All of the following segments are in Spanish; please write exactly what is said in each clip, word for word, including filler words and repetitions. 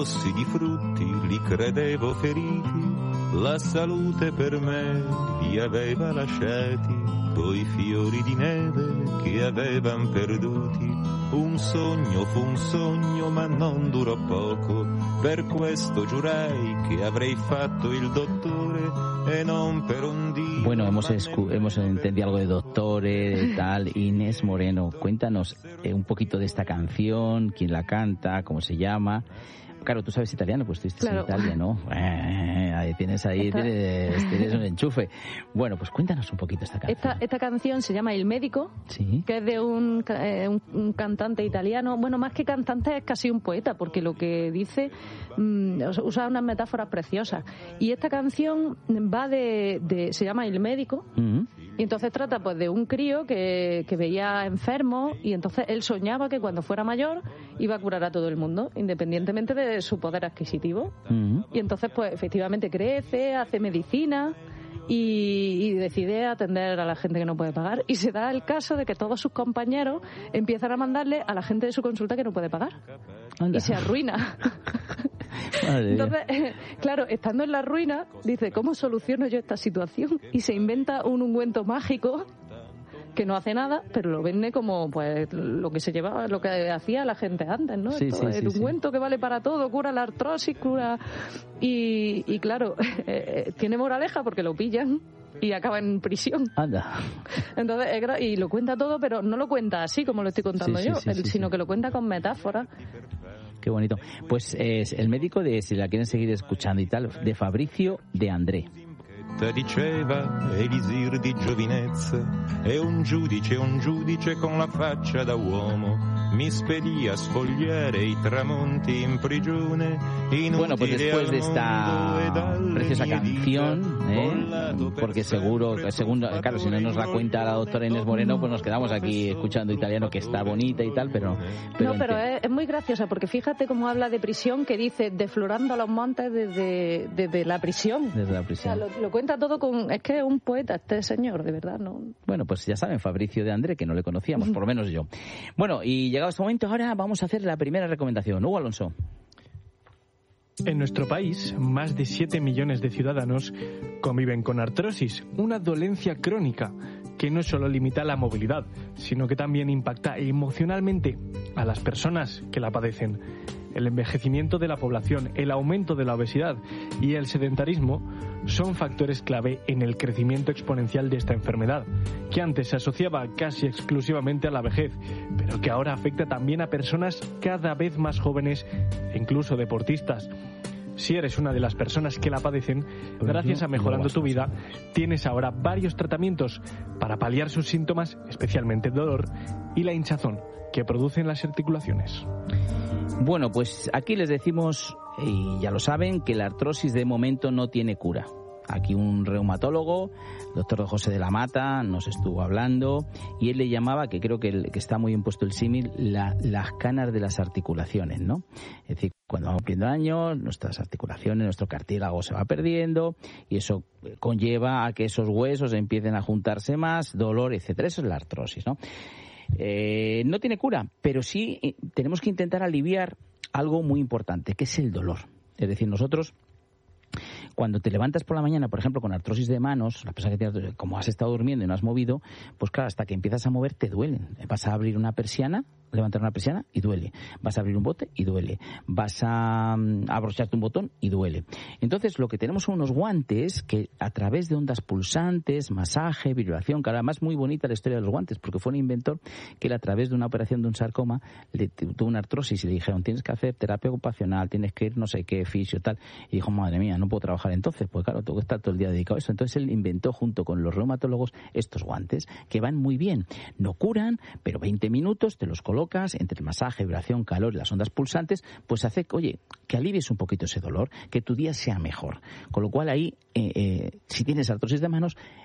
rossi di frutti li credevo feriti, la salute per me li aveva lasciati, coi fiori di neve che avevan perduti. Un sogno fu un sogno ma non durò poco, per questo giurai che avrei fatto il dottore e non per un día. Bueno, hemos, escu- hemos entendido algo de doctore, de tal. Inés Moreno, cuéntanos eh, un poquito de esta canción, quién la canta, cómo se llama. Claro, tú sabes italiano, pues estuviste claro. en Italia, ¿no? Eh, ahí tienes ahí tienes, tienes un enchufe. Bueno, pues cuéntanos un poquito esta canción. Esta, esta canción se llama Il Medico, ¿sí? Que es de un, eh, un, un cantante italiano. Bueno, más que cantante es casi un poeta, porque lo que dice mmm, usa unas metáforas preciosas. Y esta canción va de, de se llama Il Medico. Uh-huh. Y entonces trata pues de un crío que, que veía enfermo y entonces él soñaba que cuando fuera mayor iba a curar a todo el mundo, independientemente de su poder adquisitivo. Uh-huh. Y entonces pues efectivamente crece, hace medicina y, y decide atender a la gente que no puede pagar. Y se da el caso de que todos sus compañeros empiezan a mandarle a la gente de su consulta que no puede pagar. Anda. Y se arruina. Entonces, eh, claro, estando en la ruina, dice, ¿cómo soluciono yo esta situación? Y se inventa un ungüento mágico que no hace nada, pero lo vende como pues lo que se llevaba, lo que hacía la gente antes, ¿no? Sí, Esto, sí, el sí, ungüento sí. que vale para todo, cura la artrosis, cura... Y, y claro, eh, tiene moraleja porque lo pillan y acaba en prisión. Anda. Entonces, y lo cuenta todo, pero no lo cuenta así como lo estoy contando sí, yo, sí, sí, sino sí. que lo cuenta con metáforas. Qué bonito. Pues es el médico de, si la quieren seguir escuchando y tal, de Fabrizio De André. Diceva elisir di giovinezza e un giudice, un giudice con la faccia da uomo mi spedì a sfogliare i tramonti in prigione. Bueno, pues después de esta preciosa canción, ¿eh? Porque seguro, según, claro, si no nos la cuenta la doctora Inés Moreno, pues nos quedamos aquí escuchando italiano, que está bonita y tal, pero... pero no, pero es, es muy graciosa, porque fíjate cómo habla de prisión, que dice, deflorando los montes desde, desde la prisión. Desde la prisión. O sea, lo, lo cuenta todo con... Es que es un poeta este señor, de verdad, ¿no? Bueno, pues ya saben, Fabrizio De André, que no le conocíamos, por lo menos yo. Bueno, y llegado este momento, ahora vamos a hacer la primera recomendación. Hugo Alonso. En nuestro país, más de siete millones de ciudadanos conviven con artrosis, una dolencia crónica que no solo limita la movilidad, sino que también impacta emocionalmente a las personas que la padecen. El envejecimiento de la población, el aumento de la obesidad y el sedentarismo son factores clave en el crecimiento exponencial de esta enfermedad, que antes se asociaba casi exclusivamente a la vejez, pero que ahora afecta también a personas cada vez más jóvenes e incluso deportistas. Si eres una de las personas que la padecen, gracias a Mejorando tu Vida, tienes ahora varios tratamientos para paliar sus síntomas, especialmente el dolor y la hinchazón que producen las articulaciones. Bueno, pues aquí les decimos, y ya lo saben, que la artrosis de momento no tiene cura. Aquí un reumatólogo, el doctor José de la Mata, nos estuvo hablando y él le llamaba, que creo que, el, que está muy bien puesto el símil, la, las canas de las articulaciones, ¿no? Es decir, cuando vamos cumpliendo años, nuestras articulaciones, nuestro cartílago se va perdiendo y eso conlleva a que esos huesos empiecen a juntarse más, dolor, etcétera. Eso es la artrosis, ¿no? Eh, no tiene cura, pero sí eh, tenemos que intentar aliviar algo muy importante, que es el dolor. Es decir, nosotros, cuando te levantas por la mañana, por ejemplo, con artrosis de manos, la persona que tiene, como has estado durmiendo y no has movido, pues claro, hasta que empiezas a mover te duelen. Vas a abrir una persiana, levantar una persiana y duele. Vas a abrir un bote y duele. Vas a um, abrocharte un botón y duele. Entonces, lo que tenemos son unos guantes que a través de ondas pulsantes, masaje, vibración, que además muy bonita la historia de los guantes, porque fue un inventor que él, a través de una operación de un sarcoma, le tuvo una artrosis y le dijeron, tienes que hacer terapia ocupacional, tienes que ir no sé qué, fisio, tal. Y dijo, madre mía, no puedo trabajar entonces, pues claro, tengo que estar todo el día dedicado a eso. Entonces él inventó junto con los reumatólogos estos guantes que van muy bien. No curan, pero veinte minutos te los colocas entre el masaje, vibración, calor y las ondas pulsantes, pues hace, oye, que alivies un poquito ese dolor, que tu día sea mejor. Con lo cual ahí, eh, eh, si tienes artrosis de manos,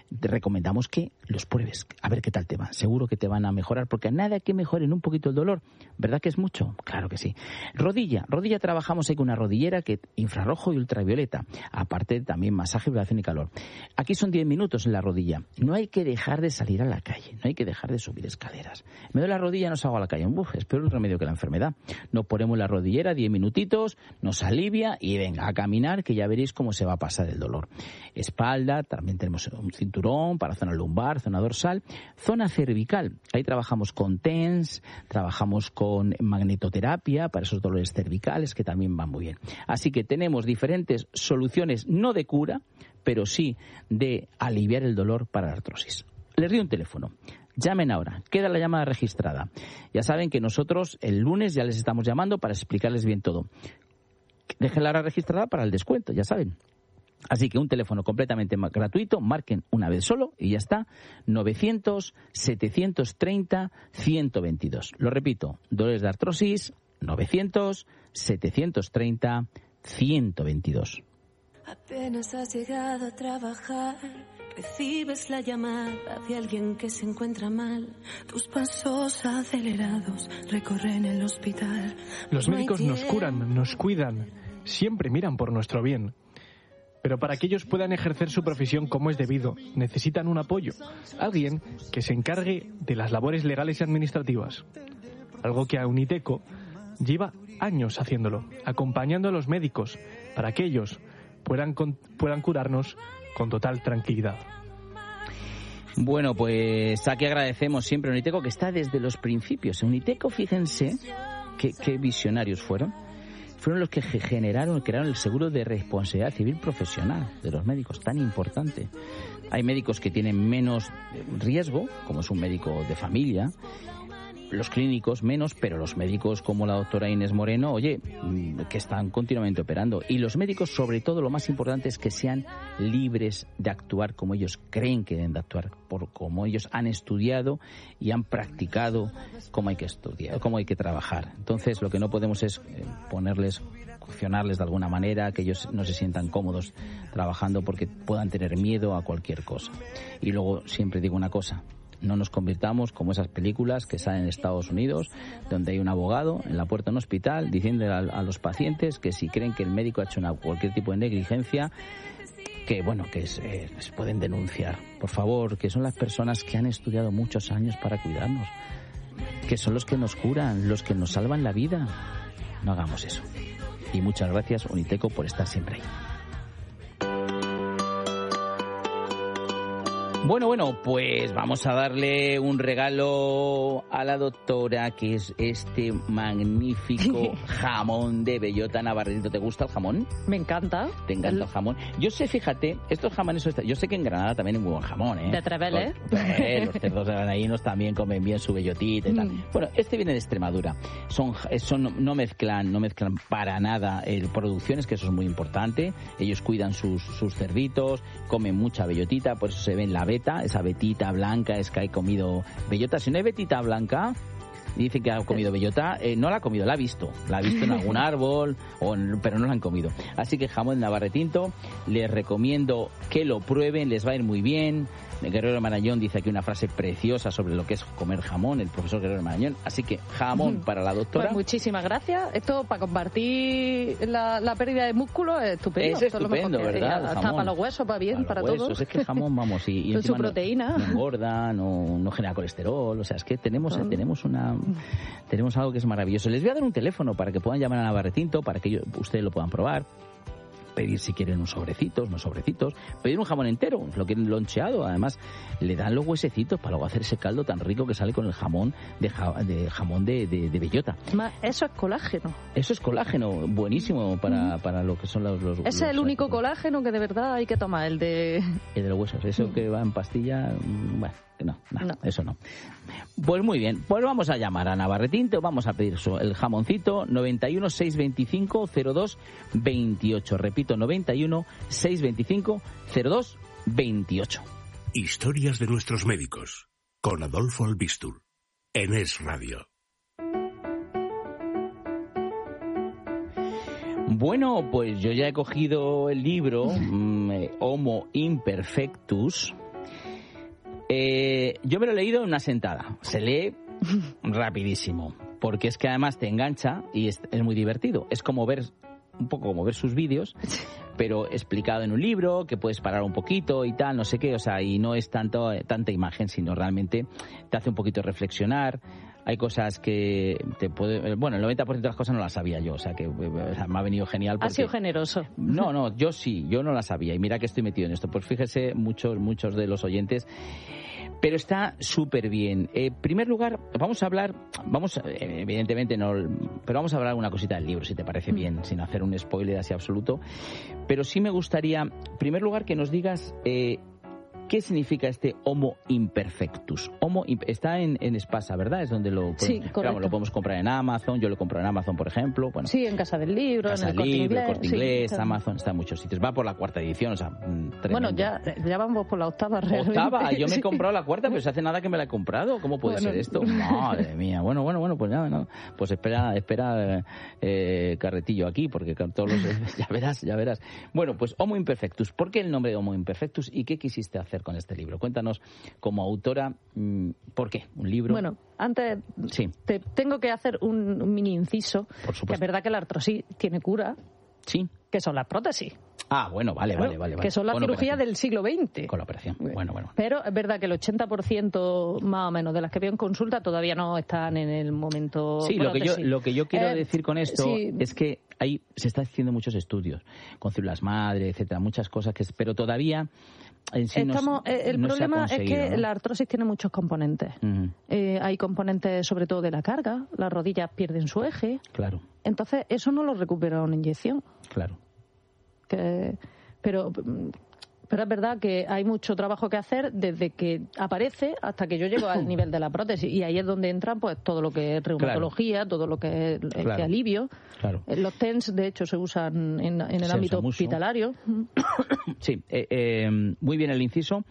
te recomendamos que los pruebes, a ver qué tal te va. Seguro que te van a mejorar, porque nada que mejoren un poquito el dolor. ¿Verdad que es mucho? Claro que sí. Rodilla. Rodilla trabajamos ahí con una rodillera que infrarrojo y ultravioleta. Aparte también masaje, vibración y calor. Aquí son diez minutos en la rodilla. No hay que dejar de salir a la calle. No hay que dejar de subir escaleras. Me duele la rodilla, no salgo a la calle. Uf, es peor el remedio que la enfermedad. Nos ponemos la rodillera, diez minutitos, nos alivia y venga a caminar, que ya veréis cómo se va a pasar el dolor. Espalda, también tenemos un cinturón para zona lumbar, zona dorsal, zona cervical. Ahí trabajamos con TENS, trabajamos con magnetoterapia para esos dolores cervicales que también van muy bien. Así que tenemos diferentes soluciones, no de cura, pero sí de aliviar el dolor para la artrosis. Les doy un teléfono. Llamen ahora, queda la llamada registrada. Ya saben que nosotros el lunes ya les estamos llamando para explicarles bien todo. Déjenla ahora registrada para el descuento, ya saben. Así que un teléfono completamente gratuito, marquen una vez solo y ya está, novecientos, setecientos treinta, ciento veintidós. Lo repito, dolores de artrosis, novecientos, setecientos treinta, ciento veintidós. Apenas has llegado a trabajar, recibes la llamada de alguien que se encuentra mal. Tus pasos acelerados recorren el hospital. Los médicos nos curan, nos cuidan, siempre miran por nuestro bien. Pero para que ellos puedan ejercer su profesión como es debido, necesitan un apoyo. Alguien que se encargue de las labores legales y administrativas. Algo que a Uniteco lleva años haciéndolo, acompañando a los médicos para que ellos puedan, con, puedan curarnos con total tranquilidad. Bueno, pues aquí agradecemos siempre a Uniteco, que está desde los principios. Uniteco, fíjense qué, qué visionarios fueron. Fueron los que generaron, crearon el seguro de responsabilidad civil profesional de los médicos, tan importante. Hay médicos que tienen menos riesgo, como es un médico de familia, los clínicos menos, pero los médicos como la doctora Inés Moreno, oye, que están continuamente operando. Y los médicos, sobre todo, lo más importante es que sean libres de actuar como ellos creen que deben de actuar, por como ellos han estudiado y han practicado cómo hay que estudiar, cómo hay que trabajar. Entonces, lo que no podemos es ponerles, cuestionarles de alguna manera, que ellos no se sientan cómodos trabajando porque puedan tener miedo a cualquier cosa. Y luego siempre digo una cosa: no nos convirtamos como esas películas que salen en Estados Unidos, donde hay un abogado en la puerta de un hospital diciendo a, a los pacientes que si creen que el médico ha hecho una, cualquier tipo de negligencia, que bueno, que se, se pueden denunciar. Por favor, que son las personas que han estudiado muchos años para cuidarnos, que son los que nos curan, los que nos salvan la vida. No hagamos eso. Y muchas gracias, Uniteco, por estar siempre ahí. Bueno, bueno, pues vamos a darle un regalo a la doctora, que es este magnífico jamón de bellota navarretito. ¿Te gusta el jamón? Me encanta. ¿Te encanta el jamón? Yo sé, fíjate, estos jamones, yo sé que en Granada también hay muy buen jamón, ¿eh? De Treveles. Eh, los cerdos granadinos también comen bien su bellotita y tal. Mm. Bueno, este viene de Extremadura. Son, son no mezclan, no mezclan para nada eh, producciones, que eso es muy importante. Ellos cuidan sus, sus cerditos, comen mucha bellotita, por eso se ven la beta, esa betita blanca, es que hay comido bellota. Si no hay betita blanca, dice que ha comido bellota, eh, no la ha comido, la ha visto, la ha visto en algún árbol, o en, pero no la han comido. Así que jamón navarretinto, les recomiendo que lo prueben, les va a ir muy bien. Guerrero Marañón dice aquí una frase preciosa sobre lo que es comer jamón, el profesor Guerrero Marañón. Así que jamón para la doctora. Pues muchísimas gracias. Esto para compartir la, la pérdida de músculo es estupendo. Es estupendo, es ¿verdad? Hasta para los huesos, para bien, para, para todos. Es que el jamón, vamos, y, y con su proteína. No, no engorda, no, no genera colesterol. O sea, es que tenemos, uh-huh. tenemos una tenemos algo que es maravilloso. Les voy a dar un teléfono para que puedan llamar a Navarretinto, para que ellos, ustedes lo puedan probar. Pedir si quieren unos sobrecitos, unos sobrecitos, pedir un jamón entero, lo quieren loncheado, además le dan los huesecitos para luego hacer ese caldo tan rico que sale con el jamón de, ja, de jamón de, de, de bellota. Eso es colágeno. Eso es colágeno, buenísimo para, mm. para lo que son los... los Ese es el los, único colágeno que de verdad hay que tomar, el de... El de los huesos, eso mm. que va en pastilla, bueno... No, no, no, eso no. Pues muy bien, pues vamos a llamar a Navarretinto, vamos a pedir su, el jamoncito noventa y uno, seiscientos veinticinco, cero dos veintiocho. Repito, noventa y uno, seiscientos veinticinco, cero dos veintiocho. Historias de nuestros médicos, con Adolfo Albistur, en Es Radio. Bueno, pues yo ya he cogido el libro mm, Homo Imperfectus, Eh, yo me lo he leído en una sentada. Se lee rapidísimo, porque es que además te engancha y es, es muy divertido. Es como ver, un poco como ver sus vídeos, pero explicado en un libro, que puedes parar un poquito y tal, no sé qué, o sea, y no es tanto tanta imagen, sino realmente te hace un poquito reflexionar. Hay cosas que te puede... Bueno, el noventa por ciento de las cosas no las sabía yo, o sea, que o sea, me ha venido genial porque... Ha sido generoso. No, no, yo sí, yo no las sabía, y mira que estoy metido en esto. Pues fíjese, muchos, muchos de los oyentes... Pero está súper bien. En primer lugar, vamos a hablar, vamos, evidentemente no, pero vamos a hablar una cosita del libro, si te parece bien, sin hacer un spoiler así absoluto. Pero sí me gustaría, en primer lugar, que nos digas eh, qué significa este Homo imperfectus. Homo está en, en Espasa, ¿verdad? Es donde lo, sí, digamos, lo podemos comprar en Amazon. Yo lo compro en Amazon, por ejemplo. Bueno, sí, en Casa del Libro, Casa en el Corte Corte Inglés, Inglés, Corte Inglés, sí, Amazon, está en muchos sitios. Va por la cuarta edición, o sea, tremendo. Bueno, ya, ya vamos por la octava, realmente. Octava, yo me he sí. comprado la cuarta, pero se hace nada que me la he comprado. ¿Cómo puede bueno, ser esto? Madre mía. Bueno, bueno, bueno, pues nada, no. Pues espera, espera eh, carretillo aquí, porque con todos los... ya verás, ya verás. Bueno, pues Homo imperfectus. ¿Por qué el nombre de Homo imperfectus y qué quisiste hacer con este libro? Cuéntanos, como autora, ¿por qué? ¿Un libro? Bueno, antes sí. te tengo que hacer un, un mini inciso. Por supuesto. Que es verdad que la artrosis tiene cura. Sí. Que son las prótesis. Ah, bueno, vale, claro, vale, vale, vale. Que son la Con cirugía operación. del siglo veinte. Con la operación. Bueno, bueno. Pero es verdad que el ochenta por ciento más o menos de las que veo en consulta todavía no están en el momento. Sí, lo que yo lo que yo quiero eh, decir con esto sí. es que hay se está haciendo muchos estudios con células madre, etcétera, muchas cosas que pero todavía en sí Estamos, no, el no problema se ha es que ¿no? la artrosis tiene muchos componentes. Uh-huh. Eh, hay componentes sobre todo de la carga, las rodillas pierden su eje. Claro. Entonces, eso no lo recupera una inyección. Claro. Que, pero, pero es verdad que hay mucho trabajo que hacer desde que aparece hasta que yo llego al nivel de la prótesis. Y ahí es donde entran pues todo lo que es reumatología, claro. todo lo que es claro. este alivio. Claro. Los T E N S, de hecho, se usan en, en el se ámbito hospitalario. Sí, eh, eh, muy bien el inciso.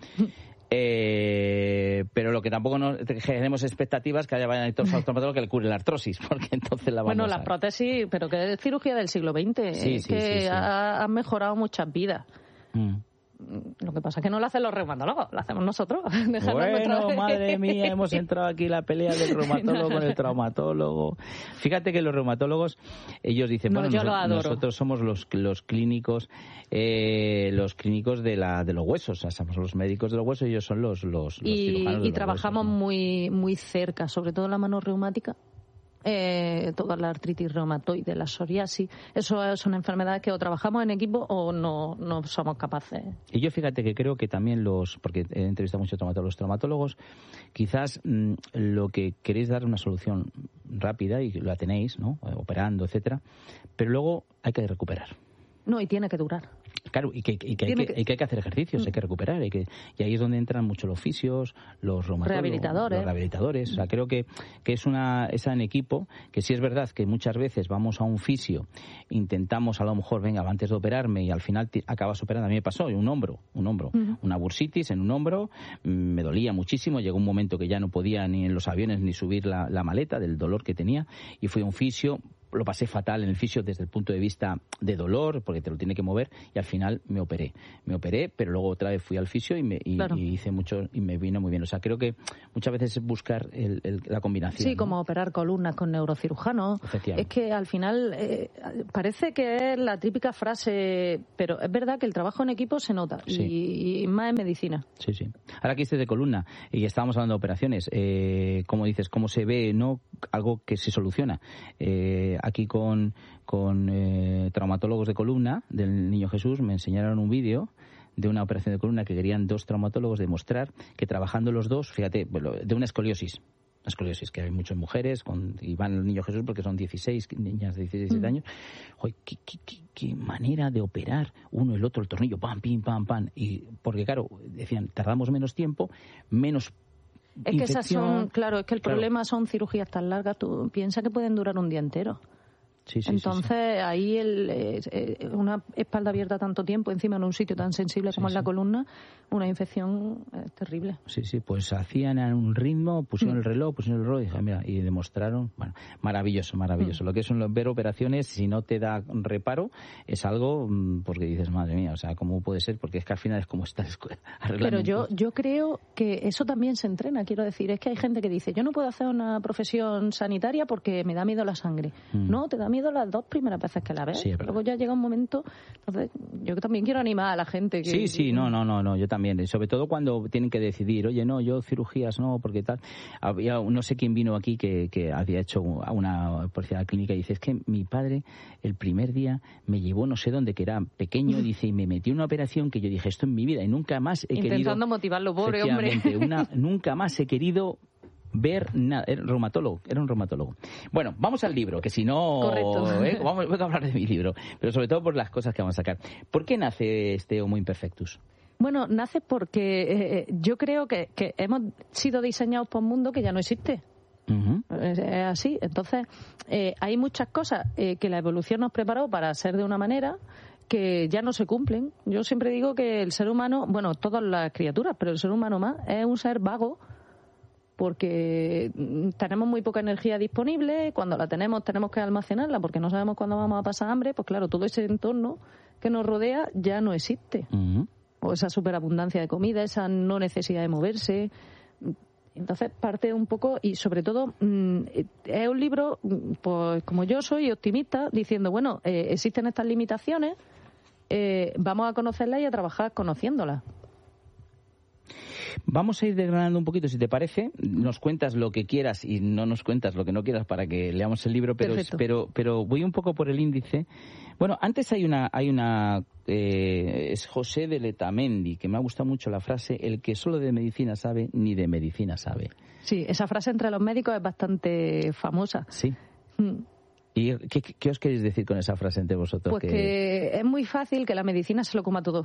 Eh, pero lo que tampoco nos generemos expectativas que haya vayan a todos los traumatólogos que le cure la artrosis, porque entonces la vamos bueno, a... las prótesis, pero que es cirugía del siglo veinte, sí, es sí, que sí, sí. Ha, ha mejorado muchas vidas. Mm. Lo que pasa es que no lo hacen los reumatólogos, lo hacemos nosotros. Bueno, madre mía, hemos entrado aquí en la pelea del reumatólogo con el traumatólogo. Fíjate que los reumatólogos, ellos dicen, no, bueno, yo nos, lo nosotros somos los los clínicos, eh, los clínicos de la de los huesos, o sea, somos los médicos de los huesos, ellos son los los, los y, cirujanos de y los trabajamos huesos, ¿no? muy muy cerca, sobre todo la mano reumática. Eh, toda la artritis reumatoide, la psoriasis, eso son enfermedades que o trabajamos en equipo o no, no somos capaces. Y yo fíjate que creo que también los, porque he entrevistado muchos traumatólogos, los traumatólogos, quizás mmm, lo que queréis dar una solución rápida y la tenéis, ¿no? Operando, etcétera, pero luego hay que recuperar. No, y tiene que durar. Claro, y que, y que, hay, que, que... y que hay que hacer ejercicios, hay que recuperar. Hay que, y ahí es donde entran mucho los fisios, los reumatólogos, rehabilitadores. Los rehabilitadores. O sea, creo que, que es una esa en equipo, que sí es verdad que muchas veces vamos a un fisio, intentamos a lo mejor, venga, antes de operarme, y al final te, acabas operando. A mí me pasó, un hombro, un hombro, uh-huh. una bursitis en un hombro, me dolía muchísimo, llegó un momento que ya no podía ni en los aviones ni subir la, la maleta del dolor que tenía, y fui a un fisio. Lo pasé fatal en el fisio desde el punto de vista de dolor, porque te lo tiene que mover, y al final me operé. Me operé, pero luego otra vez fui al fisio y, me, y, claro. y hice mucho y me vino muy bien. O sea, creo que muchas veces es buscar el, el, la combinación. Sí, ¿no? Como operar columnas con neurocirujanos. Es que al final eh, parece que es la típica frase, pero es verdad que el trabajo en equipo se nota, sí. y, y más en medicina. Sí, sí. Ahora que estés de columna y estábamos hablando de operaciones, eh, como dices, cómo se ve, ¿no? Algo que se soluciona. Eh, aquí con, con eh, traumatólogos de columna del Niño Jesús me enseñaron un vídeo de una operación de columna que querían dos traumatólogos demostrar que trabajando los dos, fíjate, de una escoliosis, una escoliosis que hay muchas mujeres con, y van al Niño Jesús porque son dieciséis niñas de dieciséis mm. años. Oye, ¿qué, qué, qué, qué manera de operar uno el otro el tornillo, pam, pim, pam, pam, y porque claro, decían, tardamos menos tiempo, menos Es que esas son, claro, es que el claro. problema son cirugías tan largas, tú piensas que pueden durar un día entero. Sí, sí, Entonces, sí, sí. ahí el, eh, una espalda abierta tanto tiempo encima en un sitio tan sensible como sí, es la sí. columna, una infección es terrible. Sí, sí, pues hacían a un ritmo, pusieron Mm. el reloj, pusieron el reloj y, dije, mira, y demostraron, bueno, maravilloso, maravilloso. Mm. Lo que es un- ver operaciones, si no te da reparo, es algo, mm, porque dices, madre mía, o sea, ¿cómo puede ser? Porque es que al final es como estás arreglando. Pero un yo, coche. yo creo que eso también se entrena, quiero decir. Es que hay gente que dice, yo no puedo hacer una profesión sanitaria porque me da miedo la sangre. Mm. No, te da miedo las dos primeras veces que la ves. Sí, es verdad. Luego ya llega un momento... Entonces, yo también quiero animar a la gente que... Sí, sí, no, no, no, no, yo también. Y sobre todo cuando tienen que decidir, oye, no, yo cirugías no, porque tal. Había, no sé quién vino aquí que, que había hecho una policía de la clínica y dice, es que mi padre el primer día me llevó no sé dónde, que era pequeño, dice, y me metió en una operación que yo dije, esto en mi vida y nunca más he Intentando querido... Intentando motivarlo, pobre hombre. Una, nunca más he querido... ver nada, era reumatólogo, era un reumatólogo. Bueno, vamos al libro, que si no, Correcto. ¿eh? vamos, vamos a hablar de mi libro, pero sobre todo por las cosas que vamos a sacar. ¿Por qué nace este Homo Imperfectus? Bueno, nace porque eh, yo creo que, que hemos sido diseñados por un mundo que ya no existe. Uh-huh. Es, es así. Entonces, eh, hay muchas cosas eh, que la evolución nos preparó para ser de una manera que ya no se cumplen. Yo siempre digo que el ser humano, bueno, todas las criaturas, pero el ser humano más, es un ser vago porque tenemos muy poca energía disponible, cuando la tenemos tenemos que almacenarla porque no sabemos cuándo vamos a pasar hambre, pues claro, todo ese entorno que nos rodea ya no existe. Uh-huh. O esa superabundancia de comida, esa no necesidad de moverse. Entonces parte un poco, y sobre todo es un libro, pues como yo soy optimista, diciendo, bueno, eh, existen estas limitaciones, eh, vamos a conocerlas y a trabajar conociéndolas. Vamos a ir desgranando un poquito, si te parece. Nos cuentas lo que quieras y no nos cuentas lo que no quieras para que leamos el libro, pero pero pero voy un poco por el índice. Bueno, antes hay una hay una eh, es José de Letamendi, que me ha gustado mucho la frase, el que solo de medicina sabe, ni de medicina sabe. Sí, esa frase entre los médicos es bastante famosa. Sí. Mm. ¿Y qué, qué os queréis decir con esa frase entre vosotros? Pues que... que es muy fácil que la medicina se lo coma todo.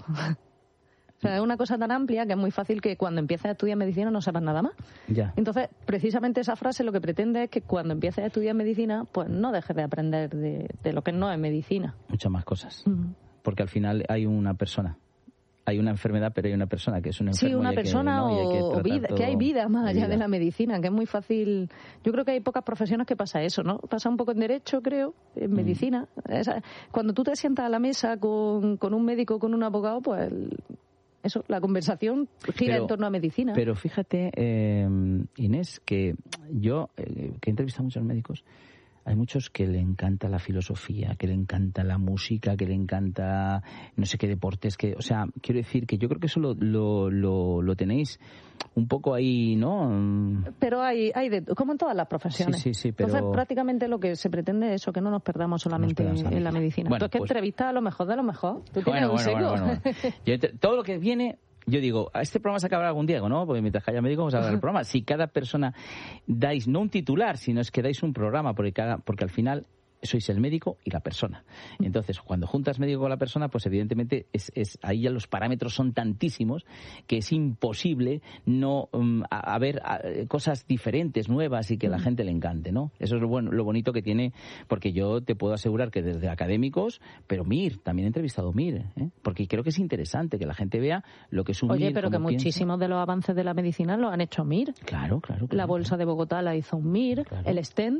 O sea, es una cosa tan amplia que es muy fácil que cuando empieces a estudiar medicina no sepas nada más. Ya. Entonces, precisamente esa frase lo que pretende es que cuando empieces a estudiar medicina, pues no dejes de aprender de, de lo que no es medicina. Muchas más cosas. Uh-huh. Porque al final hay una persona. Hay una enfermedad, pero hay una persona que es un enfermo. Sí, una persona que, ¿no? o, o vida, que hay vida más allá vida. de la medicina, que es muy fácil. Yo creo que hay pocas profesiones que pasa eso, ¿no? Pasa un poco en derecho, creo, en mm. medicina. Esa, cuando tú te sientas a la mesa con, con un médico, con un abogado, pues eso, la conversación gira pero, en torno a medicina. Pero fíjate, eh, Inés, que yo, eh, que he entrevistado a muchos médicos, hay muchos que le encanta la filosofía, que le encanta la música, que le encanta no sé qué deportes, que, o sea, quiero decir que yo creo que eso lo, lo, lo, lo tenéis un poco ahí, ¿no? Pero hay, hay de, como en todas las profesiones. Sí, sí, sí, pero... Entonces, prácticamente lo que se pretende es eso, que no nos perdamos solamente no nos perdamos en la medicina. Bueno, Tú es que pues... entrevistas a lo mejor de lo mejor. Tú bueno, tienes bueno, un seco. bueno, bueno, bueno. Yo, todo lo que viene... Yo digo, a este programa se acabará algún día, ¿no? Porque mientras haya médico vamos a hablar del programa. Si cada persona dais, no un titular, sino es que dais un programa, porque cada, porque al final sois el médico y la persona. Entonces, cuando juntas médico con la persona, pues evidentemente es, es ahí ya los parámetros son tantísimos que es imposible no um, a, a ver a, cosas diferentes, nuevas y que a la gente le encante, ¿no? Eso es lo bueno, lo bonito que tiene, porque yo te puedo asegurar que desde académicos, pero Mir, también he entrevistado Mir, ¿eh? Porque creo que es interesante que la gente vea lo que es un Oye, Mir. pero que piensa. Muchísimos de los avances de la medicina lo han hecho Mir. Claro, claro. claro la bolsa claro. de Bogotá la hizo un Mir, claro. El stent.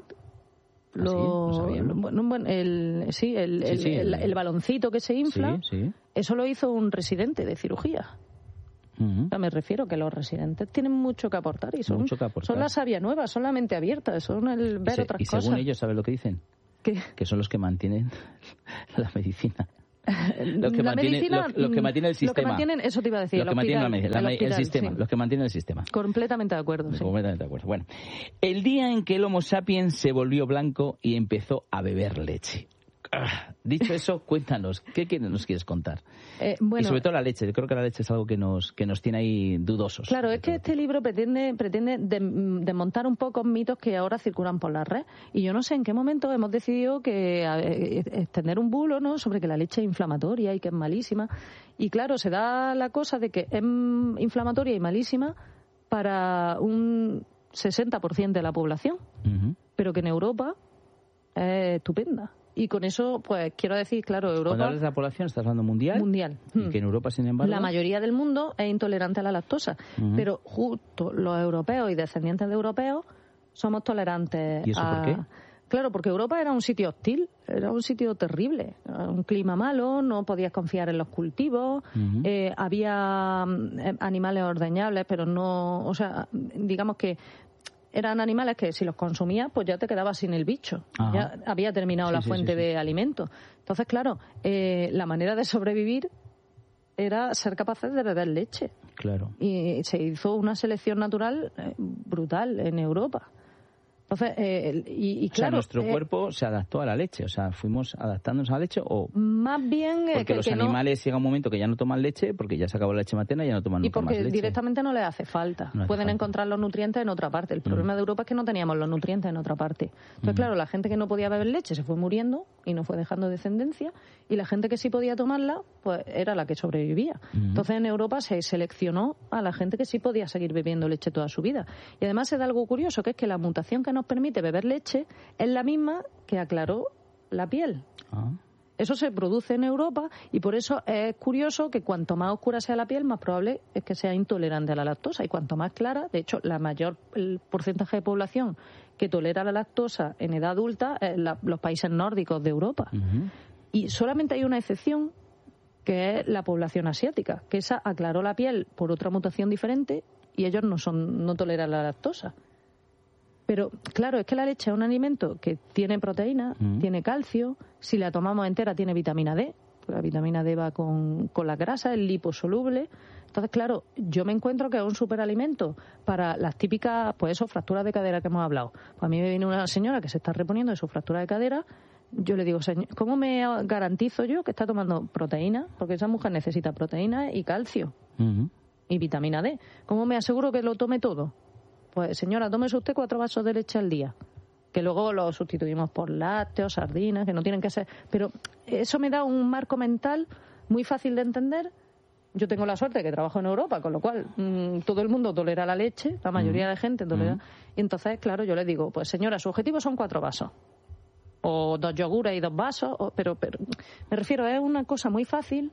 Lo, ¿Ah, sí? No sabía, ¿no? bueno, bueno, el, sí, el, sí, sí, el, el, el baloncito que se infla, sí, sí. Eso lo hizo un residente de cirugía. Uh-huh. O sea, me refiero que los residentes tienen mucho que aportar y son, mucho que aportar. son la savia nueva, son la mente abierta, son el ver y se, otras y cosas. Y según ellos, ¿sabes lo que dicen? ¿Qué? Que son los que mantienen la medicina. Los que, la mantienen, medicina, los, los que mantienen el sistema. Los que mantienen, eso te iba a decir, los el, que hospital, mantienen la, la, el, hospital, el sistema. Sí. Los que mantienen el sistema. Completamente de acuerdo. Completamente sí. de acuerdo. Bueno, el día en que el Homo sapiens se volvió blanco y empezó a beber leche. Dicho eso, cuéntanos, ¿qué nos quieres contar? Eh, bueno, y sobre todo la leche, yo creo que la leche es algo que nos que nos tiene ahí dudosos. Claro, es que este libro pretende pretende desmontar un poco mitos que ahora circulan por la red. Y yo no sé en qué momento hemos decidido que a, extender un bulo, ¿no?, sobre que la leche es inflamatoria y que es malísima. Y claro, se da la cosa de que es inflamatoria y malísima para un sesenta por ciento de la población, uh-huh. pero que en Europa es estupenda. Y con eso, pues quiero decir, claro, Europa... Cuando hablas de la población, ¿estás hablando mundial? Mundial. Y que en Europa, sin embargo... La mayoría del mundo es intolerante a la lactosa. Uh-huh. Pero justo los europeos y descendientes de europeos somos tolerantes ¿Y eso a... por qué? Claro, porque Europa era un sitio hostil, era un sitio terrible. Un clima malo, no podías confiar en los cultivos, uh-huh. eh, había eh, animales ordeñables, pero no... O sea, digamos que... eran animales que si los consumías, pues ya te quedabas sin el bicho. Ajá. Ya había terminado sí, la fuente sí, sí, sí. de alimento. Entonces, claro, eh, la manera de sobrevivir era ser capaces de beber leche. Claro. Y se hizo una selección natural eh, brutal en Europa. Entonces, eh, y, y claro... O sea, nuestro eh, cuerpo se adaptó a la leche, o sea, ¿fuimos adaptándonos a la leche o...? Más bien... Porque que, los que animales no... llega un momento que ya no toman leche, porque ya se acabó la leche materna y ya no toman nunca más leche. Y porque directamente no les hace falta. No hace Pueden falta. encontrar los nutrientes en otra parte. El problema mm. de Europa es que no teníamos los nutrientes en otra parte. Entonces, mm. claro, la gente que no podía beber leche se fue muriendo y no fue dejando descendencia, y la gente que sí podía tomarla, pues era la que sobrevivía. Mm. Entonces, en Europa se seleccionó a la gente que sí podía seguir bebiendo leche toda su vida. Y además se da algo curioso, que es que la mutación que nos permite beber leche es la misma que aclaró la piel. Ah. Eso se produce en Europa y por eso es curioso que cuanto más oscura sea la piel, más probable es que sea intolerante a la lactosa, y cuanto más clara, de hecho, la mayor el porcentaje de población que tolera la lactosa en edad adulta es la, los países nórdicos de Europa. Uh-huh. Y solamente hay una excepción, que es la población asiática, que esa aclaró la piel por otra mutación diferente y ellos no son no toleran la lactosa. Pero, claro, es que la leche es un alimento que tiene proteína, mm. tiene calcio, si la tomamos entera tiene vitamina D, la vitamina D va con, con la grasa, es liposoluble. Entonces, claro, yo me encuentro que es un superalimento para las típicas, pues eso, fracturas de cadera que hemos hablado. Pues a mí me viene una señora que se está reponiendo de su fractura de cadera, yo le digo, señor, ¿cómo me garantizo yo que está tomando proteína? Porque esa mujer necesita proteína y calcio mm-hmm. y vitamina D. ¿Cómo me aseguro que lo tome todo? Pues señora, tómese usted cuatro vasos de leche al día, que luego lo sustituimos por lácteos, sardinas, que no tienen que ser... Pero eso me da un marco mental muy fácil de entender. Yo tengo la suerte de que trabajo en Europa, con lo cual mmm, todo el mundo tolera la leche, la mayoría mm. de gente tolera... Mm. Y entonces, claro, yo le digo, pues señora, su objetivo son cuatro vasos, o dos yogures y dos vasos, o, pero, pero me refiero, es una cosa muy fácil,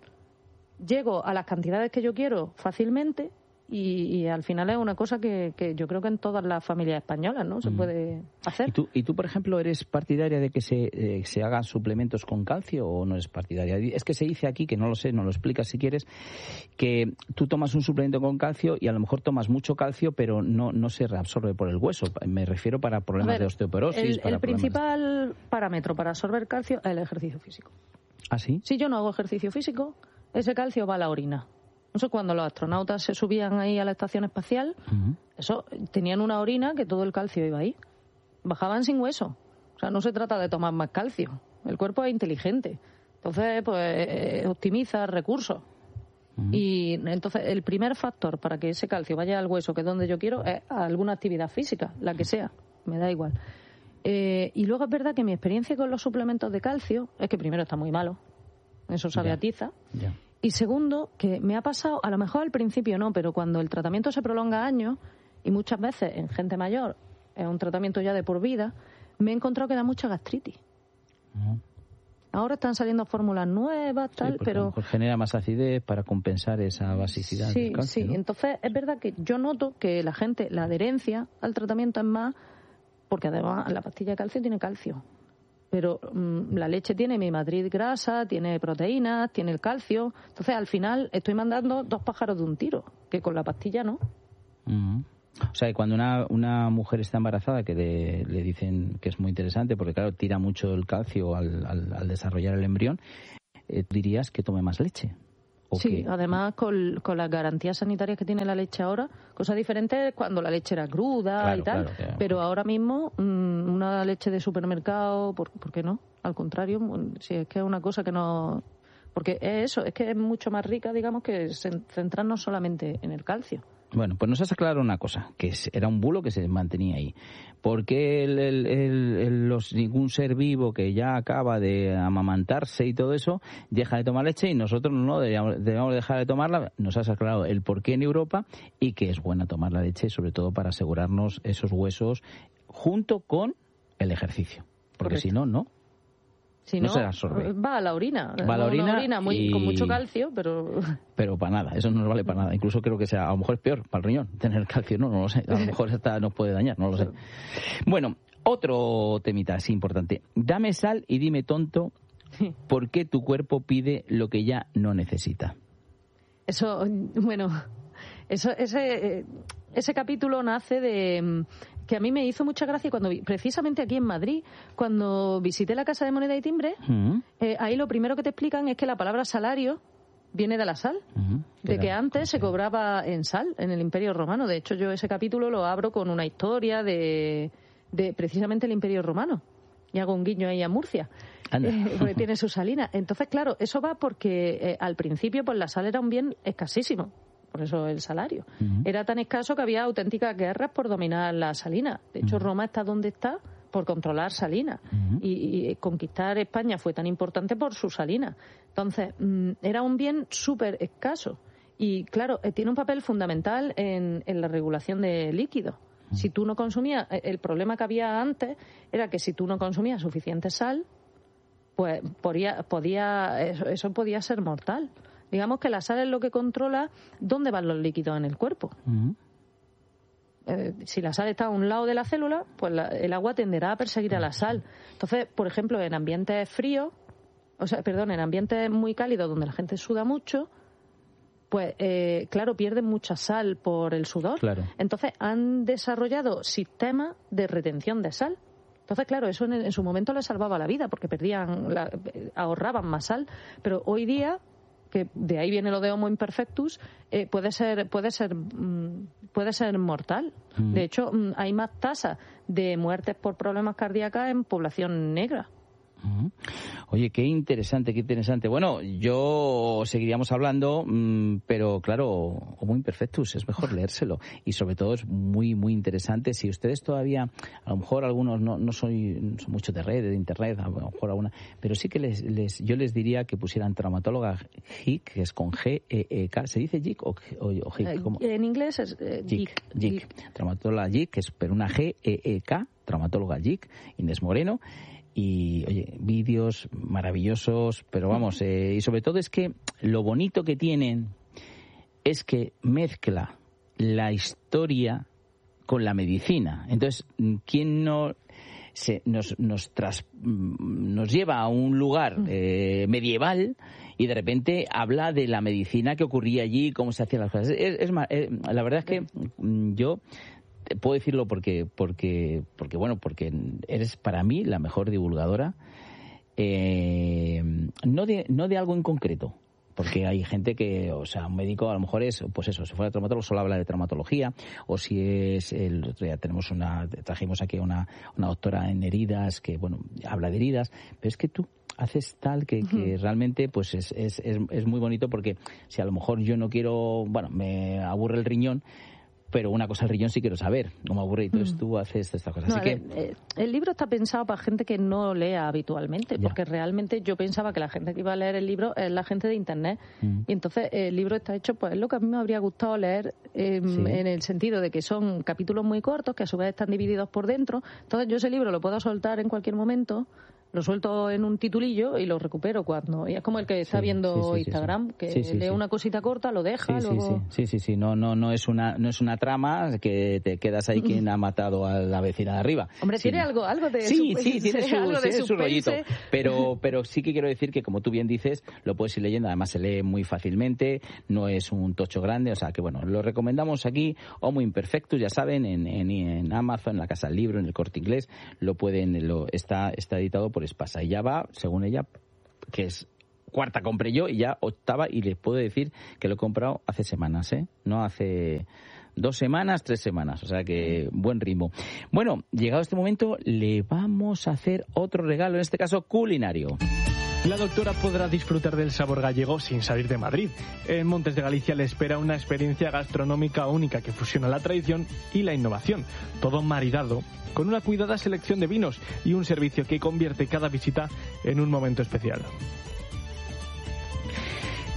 llego a las cantidades que yo quiero fácilmente... Y, y al final es una cosa que, que yo creo que en todas las familias españolas no se mm. puede hacer. ¿Y tú, y tú, por ejemplo, eres partidaria de que se, eh, se hagan suplementos con calcio o no eres partidaria? Es que se dice aquí, que no lo sé, no lo explicas si quieres, que tú tomas un suplemento con calcio y a lo mejor tomas mucho calcio, pero no, no se reabsorbe por el hueso. Me refiero para problemas ver, de osteoporosis. El, para el principal de... parámetro para absorber calcio es el ejercicio físico. ¿Ah, sí? Si yo no hago ejercicio físico, ese calcio va a la orina. Eso cuando los astronautas se subían ahí a la estación espacial, uh-huh. eso tenían una orina que todo el calcio iba ahí. Bajaban sin hueso. O sea, no se trata de tomar más calcio. El cuerpo es inteligente. Entonces, pues, eh, optimiza recursos. Uh-huh. Y entonces, el primer factor para que ese calcio vaya al hueso, que es donde yo quiero, es alguna actividad física, la que sea. Me da igual. Eh, y luego es verdad que mi experiencia con los suplementos de calcio es que primero está muy malo. Eso sabe yeah. a tiza. Yeah. Y segundo, que me ha pasado, a lo mejor al principio no, pero cuando el tratamiento se prolonga años, y muchas veces en gente mayor, es un tratamiento ya de por vida, me he encontrado que da mucha gastritis. Uh-huh. Ahora están saliendo fórmulas nuevas, tal, sí, pero... a lo mejor genera más acidez para compensar esa basicidad sí, del calcio, sí, ¿no? Entonces es verdad que yo noto que la gente, la adherencia al tratamiento es más, porque además la pastilla de calcio tiene calcio. Pero mmm, la leche tiene mi matriz grasa, tiene proteínas, tiene el calcio. Entonces, al final, estoy mandando dos pájaros de un tiro, que con la pastilla no. Uh-huh. O sea, que cuando una, una mujer está embarazada, que le, le dicen que es muy interesante, porque claro, tira mucho el calcio al, al, al desarrollar el embrión, eh, dirías que tome más leche. Sí, además con, con las garantías sanitarias que tiene la leche ahora, cosa diferente es cuando la leche era cruda claro, y tal, claro, claro. pero ahora mismo mmm, una leche de supermercado, ¿por, ¿por qué no? Al contrario, si es que es una cosa que no... Porque es eso, es que es mucho más rica, digamos, que centrarnos solamente en el calcio. Bueno, pues nos has aclarado una cosa, que era un bulo que se mantenía ahí. ¿Por qué el, el, el, el, los, ningún ser vivo que ya acaba de amamantarse y todo eso deja de tomar leche y nosotros no debemos, debemos dejar de tomarla? Nos has aclarado el por qué en Europa y que es buena tomar la leche, sobre todo para asegurarnos esos huesos junto con el ejercicio. Porque Correcto. Si no, no. Si no, no, se absorbe. Va a la orina. Va a la orina, una orina muy, y... con mucho calcio, pero... Pero para nada, eso no nos vale para nada. Incluso creo que sea, a lo mejor es peor para el riñón tener calcio, no, no lo sé. A lo mejor esta nos puede dañar, no lo sé. Bueno, otro temita así importante. Dame sal y dime, tonto, ¿por qué tu cuerpo pide lo que ya no necesita? Eso, bueno, eso, ese, ese capítulo nace de... que a mí me hizo mucha gracia cuando, precisamente aquí en Madrid, cuando visité la Casa de Moneda y Timbre, uh-huh. eh, ahí lo primero que te explican es que la palabra salario viene de la sal, uh-huh. de que antes se cobraba en sal, en el Imperio Romano. De hecho, yo ese capítulo lo abro con una historia de, de precisamente el Imperio Romano. Y hago un guiño ahí a Murcia, eh, porque tiene su salina. Entonces, claro, eso va porque eh, al principio pues la sal era un bien escasísimo. Por eso el salario. Uh-huh. Era tan escaso que había auténticas guerras por dominar la salina. De hecho, uh-huh. Roma está donde está por controlar Salina. Uh-huh. Y, y conquistar España fue tan importante por su Salina. Entonces, mmm, era un bien súper escaso. Y, claro, eh, tiene un papel fundamental en, en la regulación de líquidos. Uh-huh. Si tú no consumías... El problema que había antes era que si tú no consumías suficiente sal, pues podía, podía eso, eso podía ser mortal. Digamos que la sal es lo que controla dónde van los líquidos en el cuerpo. Uh-huh. Eh, si la sal está a un lado de la célula, pues la, el agua tenderá a perseguir a la sal. Entonces, por ejemplo, en ambientes fríos, o sea, perdón, en ambientes muy cálidos donde la gente suda mucho, pues, eh, claro, pierden mucha sal por el sudor. Claro. Entonces, han desarrollado sistemas de retención de sal. Entonces, claro, eso en, en su momento les salvaba la vida porque perdían, la, ahorraban más sal. Pero hoy día, que de ahí viene lo de Homo imperfectus, eh, puede ser puede ser mm, puede ser mortal. Mm. De hecho, mm, hay más tasas de muertes por problemas cardíacos en población negra. Uh-huh. Oye, qué interesante, qué interesante. Bueno, yo seguiríamos hablando, mmm, pero claro, Homo imperfectus, es mejor leérselo. Y sobre todo es muy, muy interesante. Si ustedes todavía, a lo mejor algunos no, no soy, no son mucho de red, de internet, a lo mejor alguna, pero sí que les, les yo les diría que pusieran traumatóloga G I C, que es con G E E K. ¿Se dice G I C o, o, o G I C? ¿Cómo? En inglés es eh, G I C. G I C. Traumatóloga G I C, que es pero una G E E K, traumatóloga G I C, Inés Moreno. Y, oye, vídeos maravillosos, pero vamos, eh, y sobre todo es que lo bonito que tienen es que mezcla la historia con la medicina. Entonces, ¿quién no se, nos, nos, tras, nos lleva a un lugar eh, medieval y de repente habla de la medicina que ocurría allí, cómo se hacían las cosas? Es, es, es, la verdad es que yo... puedo decirlo porque porque porque bueno porque eres para mí la mejor divulgadora, eh, no de no de algo en concreto, porque hay gente que, o sea, un médico a lo mejor es, pues eso, si fuera traumatólogo solo habla de traumatología, o si es el otro día tenemos una trajimos aquí una una doctora en heridas que bueno habla de heridas, pero es que tú haces tal que, que uh-huh. realmente pues es, es es es muy bonito, porque si a lo mejor yo no quiero, bueno, me aburre el riñón, pero una cosa el riñón sí quiero saber, no me aburre, y entonces mm. tú haces estas cosas. No, Así que... el, el libro está pensado para gente que no lea habitualmente, ya. Porque realmente yo pensaba que la gente que iba a leer el libro es la gente de Internet. Mm. Y entonces el libro está hecho, pues es lo que a mí me habría gustado leer, eh, sí. en el sentido de que son capítulos muy cortos, que a su vez están divididos por dentro. Entonces yo ese libro lo puedo soltar en cualquier momento, lo suelto en un titulillo y lo recupero cuando... Y es como el que está sí, viendo sí, sí, Instagram, sí, sí. que sí, sí, lee sí. una cosita corta, lo deja, sí, luego... Sí, sí, sí, sí. No, no, no es una, no es una trama que te quedas ahí quien ha matado a la vecina de arriba. Hombre, sí. tiene algo, algo de... Sí, su... sí, tiene su, algo tiene de su rollito. Pero, pero sí que quiero decir que, como tú bien dices, lo puedes ir leyendo, además se lee muy fácilmente, no es un tocho grande, o sea que bueno, lo recomendamos aquí, Homo imperfectus, ya saben, en, en, en Amazon, en la Casa del Libro, en el Corte Inglés, lo pueden, lo está, está editado por Espasa y ya va, según ella, que es cuarta compré yo y ya octava, y les puedo decir que lo he comprado hace semanas, ¿eh? No hace dos semanas, tres semanas, o sea que buen ritmo. Bueno, llegado este momento, le vamos a hacer otro regalo, en este caso culinario. La doctora podrá disfrutar del sabor gallego sin salir de Madrid. En Montes de Galicia le espera una experiencia gastronómica única que fusiona la tradición y la innovación, todo maridado con una cuidada selección de vinos y un servicio que convierte cada visita en un momento especial.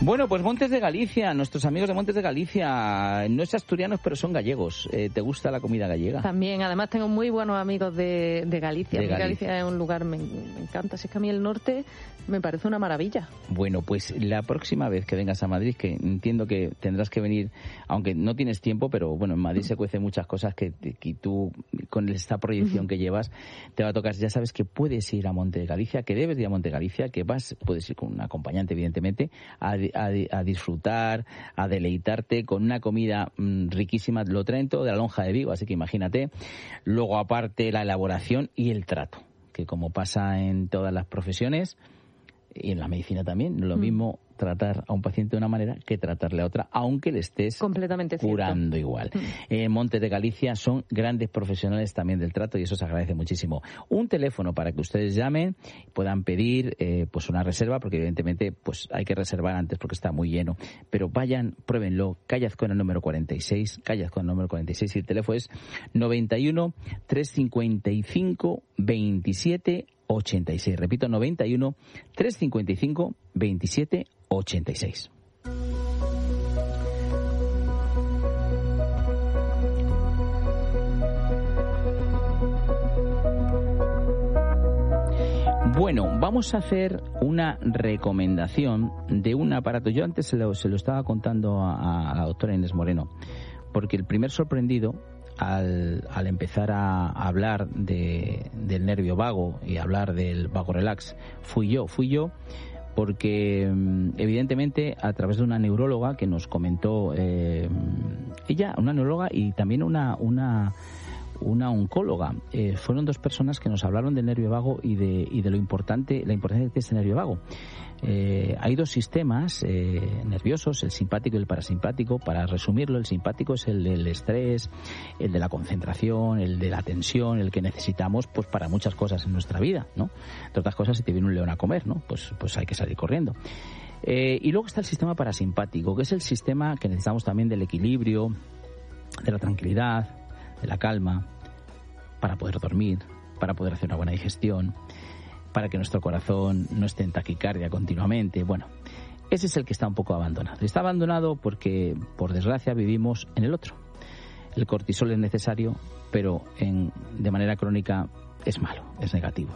Bueno, pues Montes de Galicia, nuestros amigos de Montes de Galicia, no es asturianos, pero son gallegos. Eh, ¿Te gusta la comida gallega? También, además tengo muy buenos amigos de, de Galicia. De Galicia. Galicia es un lugar, me, me encanta. Si es que a mí el norte me parece una maravilla. Bueno, pues la próxima vez que vengas a Madrid, que entiendo que tendrás que venir, aunque no tienes tiempo, pero bueno, en Madrid se cuecen muchas cosas que, que tú, con esta proyección que llevas, te va a tocar. Ya sabes que puedes ir a Monte de Galicia, que debes ir a Monte de Galicia, que vas, puedes ir con un acompañante, evidentemente, a, a, a disfrutar, a deleitarte con una comida mmm, riquísima. Lo traen todo de la lonja de Vigo, así que imagínate. Luego, aparte, la elaboración y el trato, que como pasa en todas las profesiones, y en la medicina también, no es lo mm. mismo tratar a un paciente de una manera que tratarle a otra, aunque le estés completamente curando cierto. igual. Mm. En Montes de Galicia son grandes profesionales también del trato y eso se agradece muchísimo. Un teléfono para que ustedes llamen, puedan pedir eh, pues una reserva, porque evidentemente pues hay que reservar antes porque está muy lleno. Pero vayan, pruébenlo. Calle Azcona número cuarenta y seis, Calle Azcona número cuarenta y seis, y el teléfono es noventa y uno, trescientos cincuenta y cinco, veintisiete ochenta y seis. Repito, noventa y uno, trescientos cincuenta y cinco, veintisiete ochenta y seis. Bueno, vamos a hacer una recomendación de un aparato. Yo antes se lo, se lo estaba contando a, a la doctora Inés Moreno, porque el primer sorprendido Al, al empezar a hablar de, del nervio vago y hablar del vago relax fui yo, fui yo porque evidentemente a través de una neuróloga que nos comentó, eh, ella, una neuróloga y también una una una oncóloga, eh, fueron dos personas que nos hablaron del nervio vago y de, y de lo importante, la importancia de este nervio vago. Eh, hay dos sistemas eh, nerviosos, el simpático y el parasimpático. Para resumirlo, el simpático es el del estrés, el de la concentración, el de la tensión, el que necesitamos pues para muchas cosas en nuestra vida, ¿no? Entre otras cosas, si te viene un león a comer, ¿no? Pues, pues hay que salir corriendo. Eh, y luego está el sistema parasimpático, que es el sistema que necesitamos también del equilibrio, de la tranquilidad, de la calma, para poder dormir, para poder hacer una buena digestión, para que nuestro corazón no esté en taquicardia continuamente. Bueno, ese es el que está un poco abandonado. Está abandonado porque, por desgracia, vivimos en el otro. El cortisol es necesario, pero en, de manera crónica es malo, es negativo.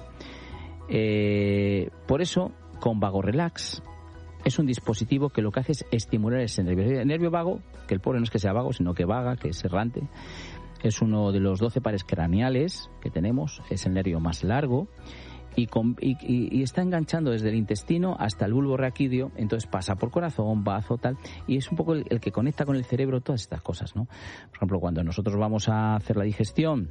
Eh, por eso, con Vago Relax, es un dispositivo que lo que hace es estimular ese nervio. El nervio vago, que el pobre no es que sea vago, sino que vaga, que es errante, es uno de los doce pares craneales que tenemos, es el nervio más largo y, con, y, y, y está enganchando desde el intestino hasta el bulbo raquídeo, entonces pasa por corazón, bazo, tal, y es un poco el, el que conecta con el cerebro todas estas cosas, ¿no? Por ejemplo, cuando nosotros vamos a hacer la digestión,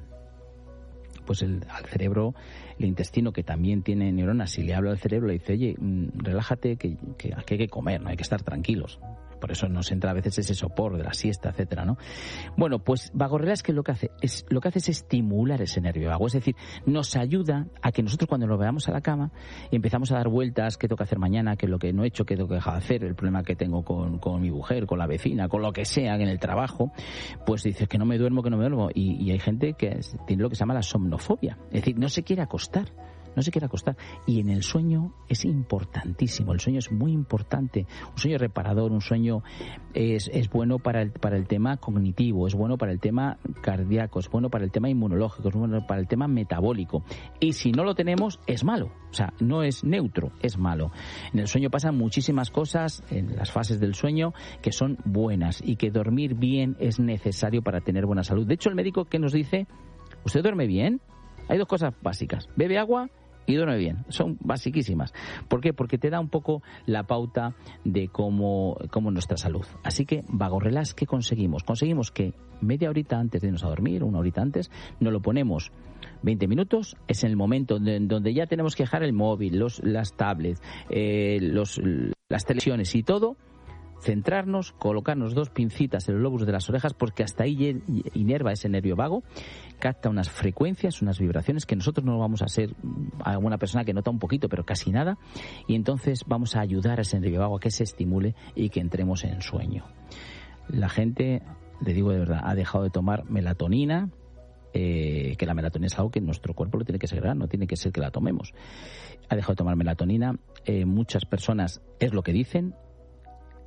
pues el, al cerebro, el intestino, que también tiene neuronas, si le habla al cerebro, le dice, oye, relájate, que, que, que hay que comer, no hay que estar tranquilos. Por eso nos entra a veces ese sopor de la siesta, etcétera, ¿no? Bueno, pues Vago Relax, que lo que hace es lo que hace es estimular ese nervio vago, es decir, nos ayuda a que nosotros cuando nos veamos a la cama y empezamos a dar vueltas, qué tengo que hacer mañana, qué es lo que no he hecho, qué tengo que dejar de hacer, el problema que tengo con, con mi mujer, con la vecina, con lo que sea en el trabajo, pues dices que no me duermo, que no me duermo, y, y hay gente que tiene lo que se llama la somnofobia, es decir, no se quiere acostar. No se quiere acostar. Y en el sueño es importantísimo. El sueño es muy importante. Un sueño reparador, un sueño es, es bueno para el, para el tema cognitivo, es bueno para el tema cardíaco, es bueno para el tema inmunológico, es bueno para el tema metabólico. Y si no lo tenemos, es malo. O sea, no es neutro, es malo. En el sueño pasan muchísimas cosas, en las fases del sueño, que son buenas y que dormir bien es necesario para tener buena salud. De hecho, el médico que nos dice, ¿usted duerme bien? Hay dos cosas básicas. Bebe agua y duerme bien. Son basiquísimas. ¿Por qué? Porque te da un poco la pauta de cómo, cómo nuestra salud. Así que, Vago Relax, ¿qué conseguimos? Conseguimos que media horita antes de irnos a dormir, una horita antes, nos lo ponemos veinte minutos, es en el momento de, donde ya tenemos que dejar el móvil, los, las tablets, eh, los, las televisiones y todo, centrarnos, colocarnos dos pincitas en los lóbulos de las orejas, porque hasta ahí inerva ese nervio vago, capta unas frecuencias, unas vibraciones que nosotros no vamos a ser alguna persona que nota un poquito, pero casi nada, y entonces vamos a ayudar a ese nervio vago a que se estimule y que entremos en sueño. La gente, le digo de verdad, ha dejado de tomar melatonina, eh, que la melatonina es algo que nuestro cuerpo lo tiene que segregar, no tiene que ser que la tomemos. Ha dejado de tomar melatonina, eh, muchas personas, es lo que dicen,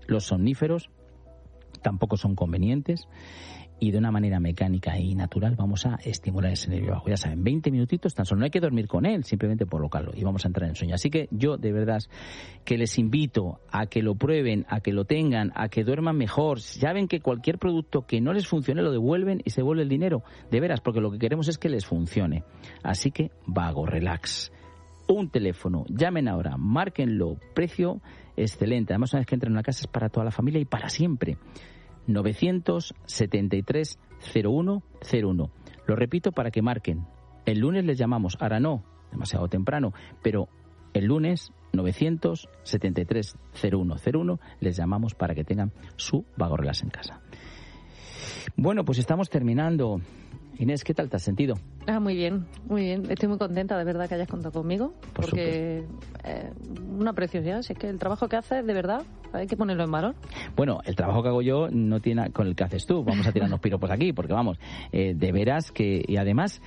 Los somníferos tampoco son convenientes. Y de una manera mecánica y natural vamos a estimular ese nervio vago. Ya saben, veinte minutitos tan solo. No hay que dormir con él, simplemente por locarlo. Y vamos a entrar en sueño. Así que yo, de verdad, que les invito a que lo prueben, a que lo tengan, a que duerman mejor. Saben que cualquier producto que no les funcione lo devuelven y se vuelve el dinero. De veras, porque lo que queremos es que les funcione. Así que, Vago Relax. Un teléfono. Llamen ahora. Márquenlo. Precio excelente. Además, una vez que entren en la casa es para toda la familia y para siempre. novecientos setenta y tres cero uno cero uno. Lo repito para que marquen. El lunes les llamamos, ahora no, demasiado temprano, pero el lunes novecientos setenta y tres cero uno cero uno les llamamos para que tengan su Vago Relax en casa. Bueno, pues estamos terminando. Inés, ¿qué tal te has sentido? Ah, muy bien, muy bien. Estoy muy contenta de verdad que hayas contado conmigo, Por porque eh, una preciosidad. Si es que el trabajo que haces, de verdad, hay que ponerlo en valor. Bueno, el trabajo que hago yo no tiene nada con el que haces tú. Vamos a tirarnos piropos aquí, porque vamos, eh, de veras que... Y además,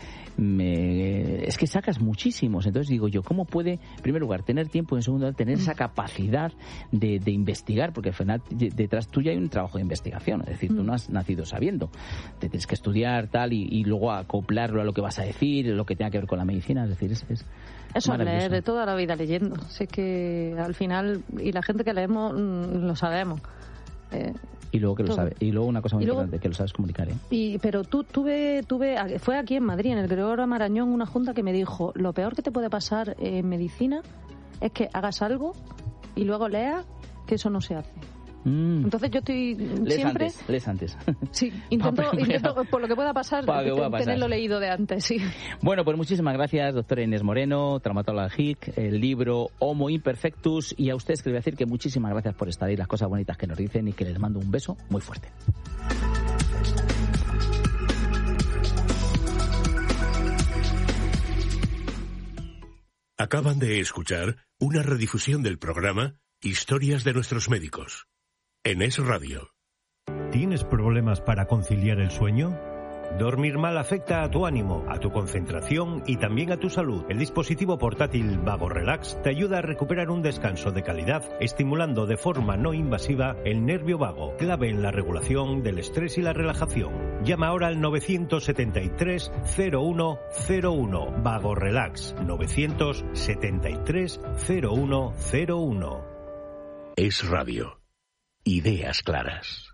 me, es que sacas muchísimos. Entonces digo yo, ¿cómo puede, en primer lugar, tener tiempo y en segundo lugar, tener esa capacidad de, de investigar? Porque al final, detrás tuya hay un trabajo de investigación. Es decir, tú no has nacido sabiendo. Te tienes que estudiar, tal, y, y luego acoplarlo a lo que vas a decir, lo que tenga que ver con la medicina. Es decir, es... es Eso es leer, de toda la vida leyendo. Sé que al final, y la gente que leemos mm, lo sabemos. Eh, y luego que lo todo. sabe. Y luego una cosa muy Y luego- importante, que lo sabes comunicar, ¿eh? Y, pero tú tuve, tuve, fue aquí en Madrid, en el Gregorio Marañón, una junta que me dijo, lo peor que te puede pasar en medicina es que hagas algo y luego leas que eso no se hace. Mm. Entonces yo estoy Lees siempre... antes, lees antes. Sí, intento, Pa' primero. intento, por lo que pueda pasar, Pa' que pueda pasar. tenerlo leído de antes, sí. Bueno, pues muchísimas gracias, doctora Inés Moreno, traumatóloga H I C, el libro Homo Imperfectus, y a ustedes que les voy a decir que muchísimas gracias por estar ahí, las cosas bonitas que nos dicen, y que les mando un beso muy fuerte. Acaban de escuchar una redifusión del programa Historias de nuestros médicos, en Es Radio. ¿Tienes problemas para conciliar el sueño? Dormir mal afecta a tu ánimo, a tu concentración y también a tu salud. El dispositivo portátil Vago Relax te ayuda a recuperar un descanso de calidad, estimulando de forma no invasiva el nervio vago, clave en la regulación del estrés y la relajación. Llama ahora al novecientos setenta y tres cero uno cero uno. Vago Relax, novecientos setenta y tres cero uno cero uno. Es Radio. Ideas claras.